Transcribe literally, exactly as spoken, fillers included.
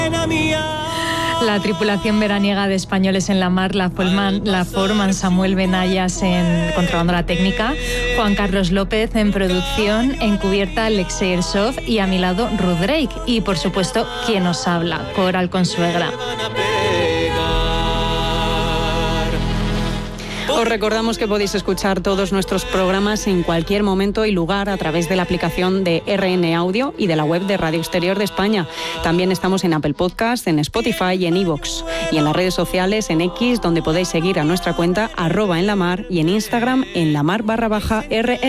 La tripulación veraniega de Españoles en la Mar la forman, la forman Samuel Benayas en controlando la técnica, Juan Carlos López en producción, en cubierta Alexei Ersov y a mi lado Ruth Drake. Y por supuesto, quien os habla, Coral Consuegra. Os recordamos que podéis escuchar todos nuestros programas en cualquier momento y lugar a través de la aplicación de R N Audio y de la web de Radio Exterior de España. También estamos en Apple Podcast, en Spotify y en iVoox. Y en las redes sociales, en X, donde podéis seguir a nuestra cuenta arroba en la mar y en Instagram en la mar barra baja R.